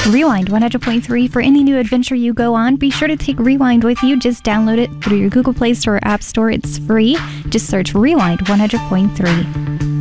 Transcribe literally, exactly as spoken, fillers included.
Rewind one hundred point three. For any new adventure you go on, be sure to take Rewind with you. Just download it through your Google Play Store or App Store. It's free. Just search Rewind one hundred point three.